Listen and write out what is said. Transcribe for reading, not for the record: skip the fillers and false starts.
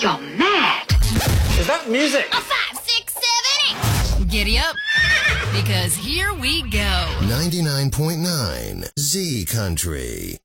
You're mad. Is that music? A 5, 6, 7, 8. Giddy up, because here we go. 99.9 Z Country.